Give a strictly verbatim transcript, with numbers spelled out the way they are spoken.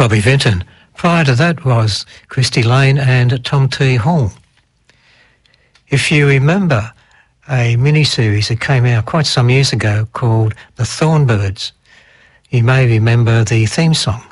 Bobby Vinton. Prior to that was Christy Lane and Tom T. Hall. If you remember a mini-series that came out quite some years ago called The Thornbirds, you may remember the theme song.